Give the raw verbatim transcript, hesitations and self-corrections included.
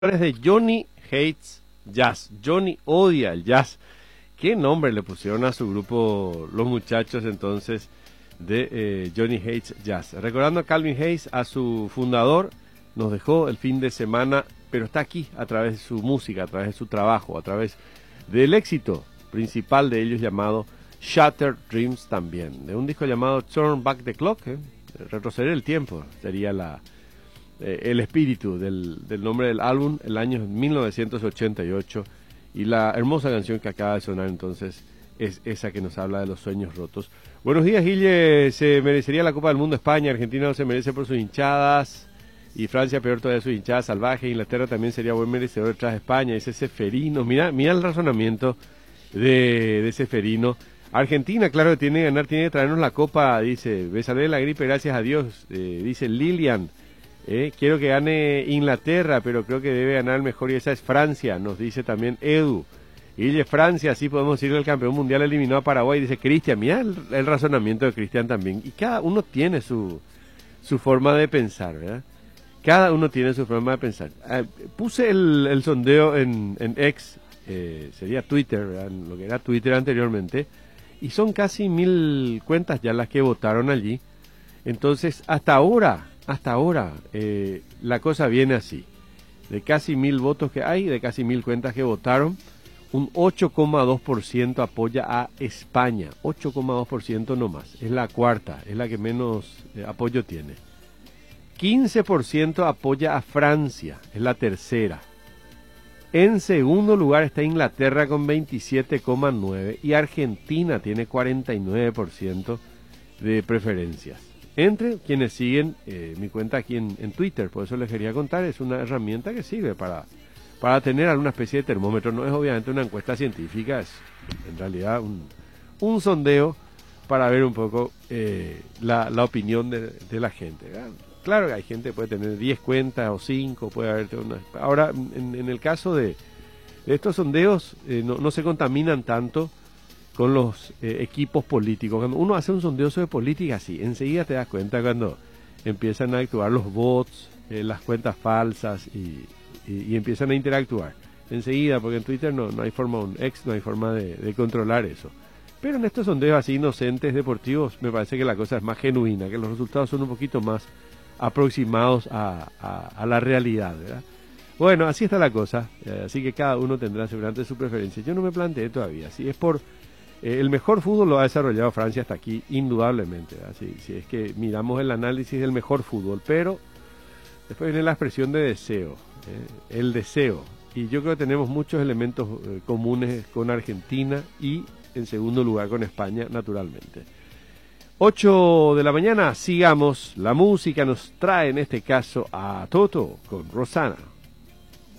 de Johnny Hates Jazz. Johnny odia el jazz. ¿Qué nombre le pusieron a su grupo los muchachos entonces de eh, Johnny Hates Jazz? Recordando a Calvin Hayes, a su fundador, nos dejó el fin de semana, pero está aquí a través de su música, a través de su trabajo, a través del éxito principal de ellos llamado Shattered Dreams también, de un disco llamado Turn Back the Clock, ¿eh? Retroceder el tiempo, sería la eh, el espíritu del, del nombre del álbum, el año mil novecientos ochenta y ocho, y la hermosa canción que acaba de sonar entonces es esa que nos habla de los sueños rotos. Buenos días, Guille. Se merecería la Copa del Mundo España, Argentina no se merece por sus hinchadas, y Francia peor todavía sus hinchadas salvajes, Inglaterra también sería buen merecedor detrás de España, dice Seferino. Mira, mira el razonamiento de, de Seferino. Argentina, claro que tiene que ganar, tiene que traernos la copa, dice, me salvé de la gripe, gracias a Dios, eh, dice Lilian, eh, quiero que gane Inglaterra, pero creo que debe ganar el mejor y esa es Francia, nos dice también Edu. Y dice Francia, así podemos ir al campeón mundial eliminado a Paraguay, dice Cristian, mira el, el razonamiento de Cristian también, y cada uno tiene su, su forma de pensar, ¿verdad? Cada uno tiene su forma de pensar. Eh, puse el, el sondeo en, en X, eh, sería Twitter, ¿verdad? Lo que era Twitter anteriormente, y son casi mil cuentas ya las que votaron allí. Entonces, hasta ahora, hasta ahora, eh, la cosa viene así. De casi mil votos que hay, de casi mil cuentas que votaron, un ocho coma dos por ciento apoya a España. ocho coma dos por ciento no más. Es la cuarta, es la que menos eh, apoyo tiene. quince por ciento apoya a Francia, es la tercera. En segundo lugar está Inglaterra con veintisiete coma nueve y Argentina tiene cuarenta y nueve por ciento de preferencias. Entre quienes siguen eh, mi cuenta aquí en, en Twitter, por eso les quería contar, es una herramienta que sirve para, para tener alguna especie de termómetro. No es obviamente una encuesta científica, es en realidad un, un sondeo para ver un poco eh, la, la opinión de, de la gente, ¿verdad? Claro que hay gente que puede tener diez cuentas o cinco, puede haber una. Ahora, en, en el caso de, de estos sondeos, eh, no, no se contaminan tanto con los eh, equipos políticos. Cuando uno hace un sondeo sobre política, sí, enseguida te das cuenta cuando empiezan a actuar los bots, eh, las cuentas falsas y, y, y empiezan a interactuar. Enseguida, porque en Twitter no, no hay forma, un ex, no hay forma de, de controlar eso. Pero en estos sondeos así inocentes, deportivos, me parece que la cosa es más genuina, que los resultados son un poquito más aproximados a, a, a la realidad, ¿verdad? Bueno, así está la cosa, eh, así que cada uno tendrá seguramente su preferencia. Yo no me planteé todavía, si es por eh, el mejor fútbol lo ha desarrollado Francia hasta aquí, indudablemente, ¿verdad? Si, si es que miramos el análisis del mejor fútbol, pero después viene la expresión de deseo, eh, el deseo, y yo creo que tenemos muchos elementos eh, comunes con Argentina y en segundo lugar con España, naturalmente. ocho de la mañana, sigamos. La música nos trae en este caso a Toto con Rosana.